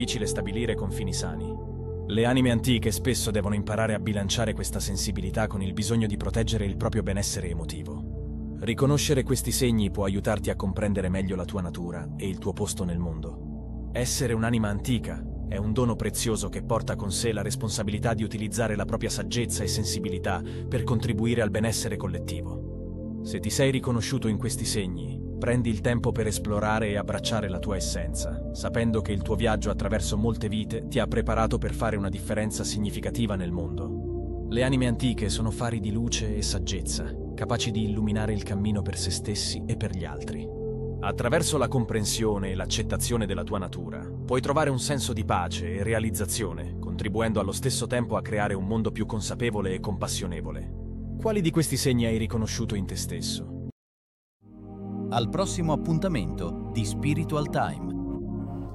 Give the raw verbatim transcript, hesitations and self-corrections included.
difficile stabilire confini sani. Le anime antiche spesso devono imparare a bilanciare questa sensibilità con il bisogno di proteggere il proprio benessere emotivo. Riconoscere questi segni può aiutarti a comprendere meglio la tua natura e il tuo posto nel mondo. Essere un'anima antica è un dono prezioso che porta con sé la responsabilità di utilizzare la propria saggezza e sensibilità per contribuire al benessere collettivo. Se ti sei riconosciuto in questi segni, prendi il tempo per esplorare e abbracciare la tua essenza, sapendo che il tuo viaggio attraverso molte vite ti ha preparato per fare una differenza significativa nel mondo. Le anime antiche sono fari di luce e saggezza, capaci di illuminare il cammino per se stessi e per gli altri. Attraverso la comprensione e l'accettazione della tua natura, puoi trovare un senso di pace e realizzazione, contribuendo allo stesso tempo a creare un mondo più consapevole e compassionevole. Quali di questi segni hai riconosciuto in te stesso? Al prossimo appuntamento di Spiritual Time.